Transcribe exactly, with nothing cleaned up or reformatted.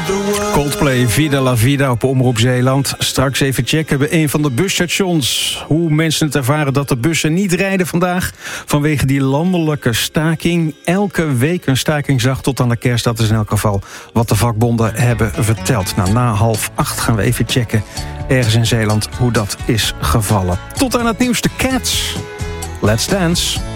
Coldplay, Vida la Vida op Omroep Zeeland. Straks even checken bij een van de busstations. Hoe mensen het ervaren dat de bussen niet rijden vandaag. Vanwege die landelijke staking. Elke week een stakingdag tot aan de kerst. Dat is in elk geval wat de vakbonden hebben verteld. Nou, na half acht gaan we even checken ergens in Zeeland hoe dat is gevallen. Tot aan het nieuws, de Cats. Let's Dance.